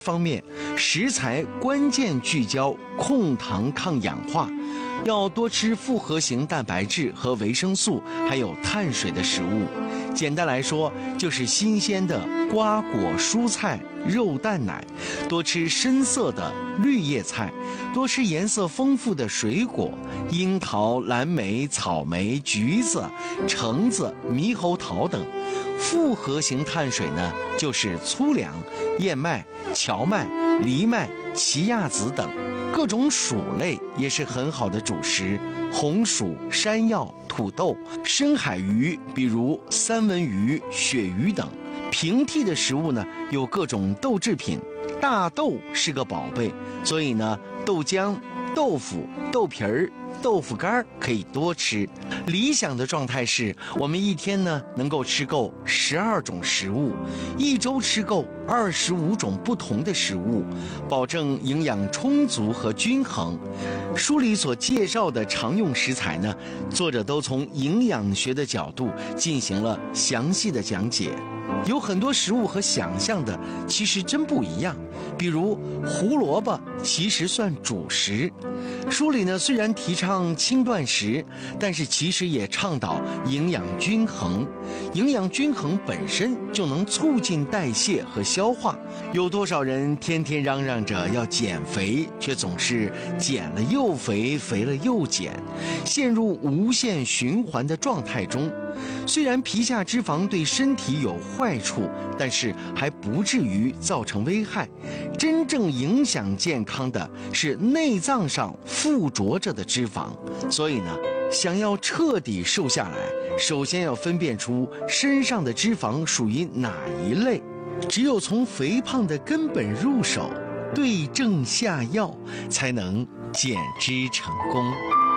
方面，食材关键聚焦控糖抗氧化，要多吃复合型蛋白质和维生素，还有碳水的食物。简单来说，就是新鲜的瓜果蔬菜、肉蛋奶，多吃深色的绿叶菜，多吃颜色丰富的水果，樱桃、蓝莓、草莓、橘子、橙子、猕猴桃等。复合型碳水呢，就是粗粮、燕麦、荞麦、藜麦、奇亚籽等。各种薯类也是很好的主食，红薯、山药、土豆、深海鱼，比如三文鱼、鳕鱼等。平替的食物呢，有各种豆制品，大豆是个宝贝，所以呢，豆浆、豆腐、豆皮儿、豆腐干可以多吃。理想的状态是我们一天呢能够吃够12种食物，一周吃够25种不同的食物，保证营养充足和均衡。书里所介绍的常用食材呢，作者都从营养学的角度进行了详细的讲解。有很多食物和想象的其实真不一样，比如胡萝卜其实算主食。书里呢虽然提倡轻断食，但是其实也倡导营养均衡。营养均衡本身就能促进代谢和消化。有多少人天天嚷嚷着要减肥，却总是减了又肥，肥了又减，陷入无限循环的状态中。虽然皮下脂肪对身体有坏处，但是还不至于造成危害。真正影响健康的是内脏上附着着的脂肪。所以呢，想要彻底瘦下来，首先要分辨出身上的脂肪属于哪一类。只有从肥胖的根本入手，对症下药，才能减脂成功。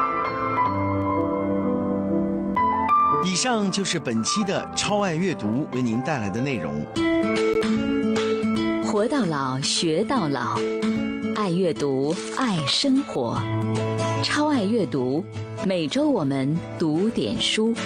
以上就是本期的超爱阅读为您带来的内容。 活到老，学到老，爱阅读，爱生活。超爱阅读，每周我们读点书。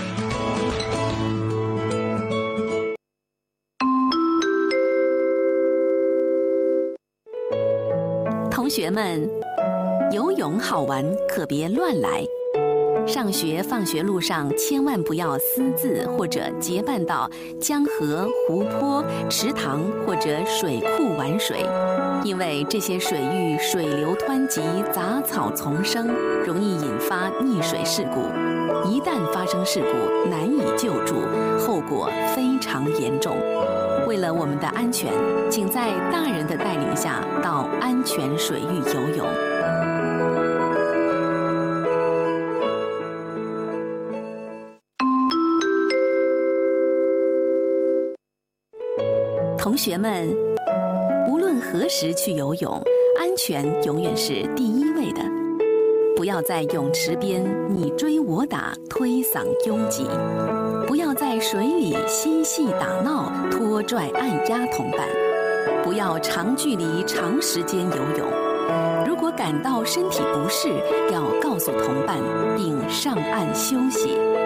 同学们，游泳好玩，可别乱来。上学放学路上千万不要私自或者结伴到江河、湖泊、池塘或者水库玩水，因为这些水域水流湍急，杂草丛生，容易引发溺水事故。一旦发生事故，难以救助，后果非常严重。为了我们的安全，请在大人的带领下到安全水域游泳。同学们，无论何时去游泳，安全永远是第一位的。不要在泳池边你追我打、推搡拥挤；不要在水里嬉戏打闹、拖拽按压同伴；不要长距离、长时间游泳。如果感到身体不适，要告诉同伴并上岸休息。